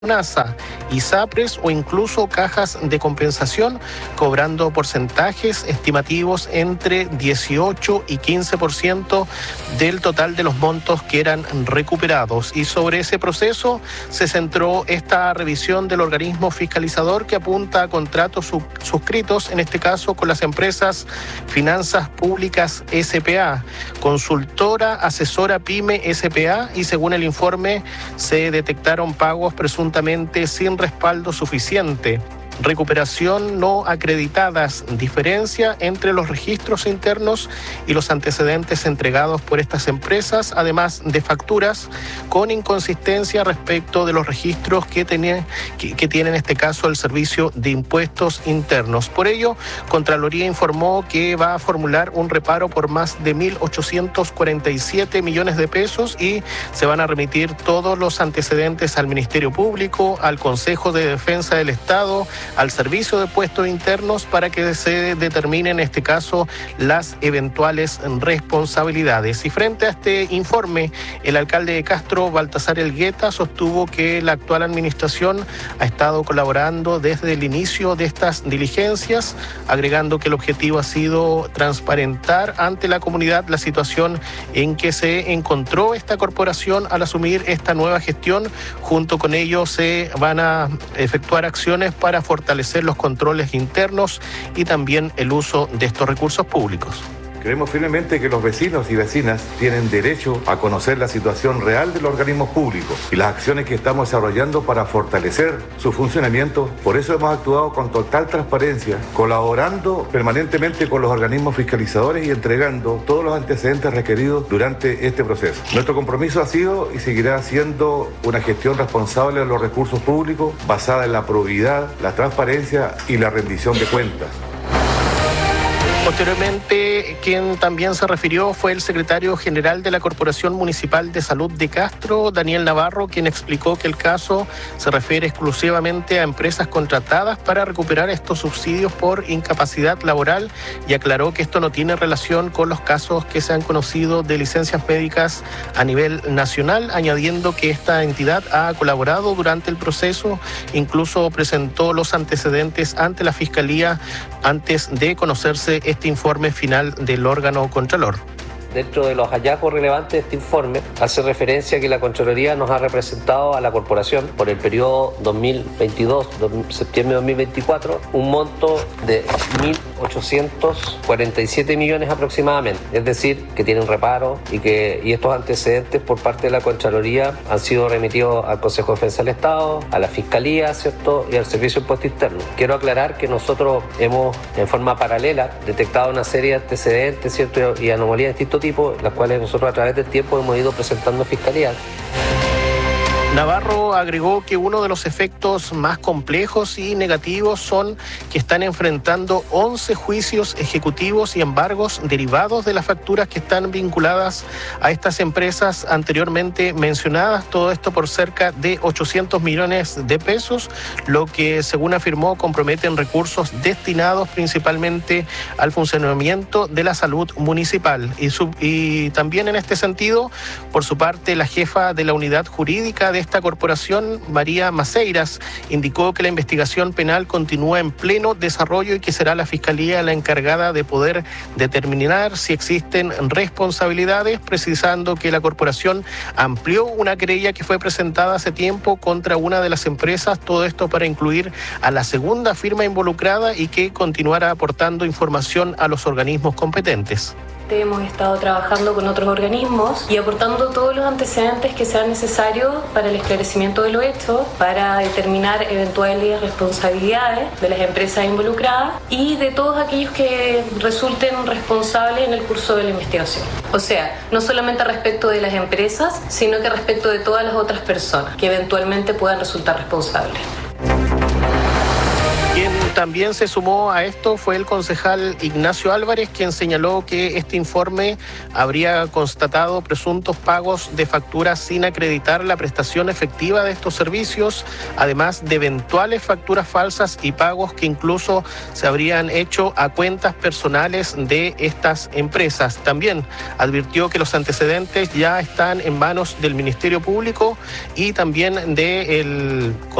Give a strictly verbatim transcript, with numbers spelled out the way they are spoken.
NASA, ISAPRES o incluso cajas de compensación, cobrando porcentajes estimativos entre dieciocho y quince por ciento del total de los montos que eran recuperados. Y sobre ese proceso se centró esta revisión del organismo fiscalizador que apunta a contratos sub- suscritos, en este caso con las empresas Finanzas Públicas S P A, Consultora Asesora Pyme S P A, y según el informe se detectaron pagos presuntamente sin respaldo suficiente, recuperación no acreditadas, diferencia entre los registros internos y los antecedentes entregados por estas empresas, además de facturas con inconsistencia respecto de los registros que, tenía, que, que tiene en este caso el Servicio de Impuestos Internos. Por ello, Contraloría informó que va a formular un reparo por más de mil ochocientos cuarenta y siete millones de pesos y se van a remitir todos los antecedentes al Ministerio Público, al Consejo de Defensa del Estado, al Servicio de Impuestos Internos para que se determinen en este caso las eventuales responsabilidades. Y frente a este informe, el alcalde de Castro, Baltasar Elgueta, sostuvo que la actual administración ha estado colaborando desde el inicio de estas diligencias, agregando que el objetivo ha sido transparentar ante la comunidad la situación en que se encontró esta corporación al asumir esta nueva gestión. Junto con ello se van a efectuar acciones para fortalecer los controles internos y también el uso de estos recursos públicos. Creemos firmemente que los vecinos y vecinas tienen derecho a conocer la situación real de los organismos públicos y las acciones que estamos desarrollando para fortalecer su funcionamiento. Por eso hemos actuado con total transparencia, colaborando permanentemente con los organismos fiscalizadores y entregando todos los antecedentes requeridos durante este proceso. Nuestro compromiso ha sido y seguirá siendo una gestión responsable de los recursos públicos basada en la probidad, la transparencia y la rendición de cuentas. Posteriormente, quien también se refirió fue el secretario general de la Corporación Municipal de Salud de Castro, Daniel Navarro, quien explicó que el caso se refiere exclusivamente a empresas contratadas para recuperar estos subsidios por incapacidad laboral y aclaró que esto no tiene relación con los casos que se han conocido de licencias médicas a nivel nacional, añadiendo que esta entidad ha colaborado durante el proceso, incluso presentó los antecedentes ante la Fiscalía antes de conocerse este informe final del órgano Contralor. Dentro de los hallazgos relevantes de este informe, hace referencia a que la Contraloría nos ha representado a la Corporación por el periodo dos mil veintidós, septiembre de dos mil veinticuatro, un monto de mil ochocientos cuarenta y siete millones aproximadamente. Es decir, que tienen reparo y que y estos antecedentes por parte de la Contraloría han sido remitidos al Consejo de Defensa del Estado, a la Fiscalía, ¿cierto?, y al Servicio de Impuestos Internos. Quiero aclarar que nosotros hemos, en forma paralela, detectado una serie de antecedentes, ¿cierto?, y anomalías de distintos tipos, las cuales nosotros a través del tiempo hemos ido presentando a Fiscalía. Navarro agregó que uno de los efectos más complejos y negativos son que están enfrentando once juicios ejecutivos y embargos derivados de las facturas que están vinculadas a estas empresas anteriormente mencionadas, todo esto por cerca de ochocientos millones de pesos, lo que, según afirmó, comprometen recursos destinados principalmente al funcionamiento de la salud municipal. Y, sub, y también en este sentido, por su parte, la jefa de la unidad jurídica de esta corporación, María Maceiras, indicó que la investigación penal continúa en pleno desarrollo y que será la Fiscalía la encargada de poder determinar si existen responsabilidades, precisando que la corporación amplió una querella que fue presentada hace tiempo contra una de las empresas, todo esto para incluir a la segunda firma involucrada y que continuará aportando información a los organismos competentes. Hemos estado trabajando con otros organismos y aportando todos los antecedentes que sean necesarios para el esclarecimiento de los hechos, para determinar eventuales responsabilidades de las empresas involucradas y de todos aquellos que resulten responsables en el curso de la investigación. O sea, no solamente respecto de las empresas, sino que respecto de todas las otras personas que eventualmente puedan resultar responsables. Quien también se sumó a esto fue el concejal Ignacio Álvarez, quien señaló que este informe habría constatado presuntos pagos de facturas sin acreditar la prestación efectiva de estos servicios, además de eventuales facturas falsas y pagos que incluso se habrían hecho a cuentas personales de estas empresas. También advirtió que los antecedentes ya están en manos del Ministerio Público y también del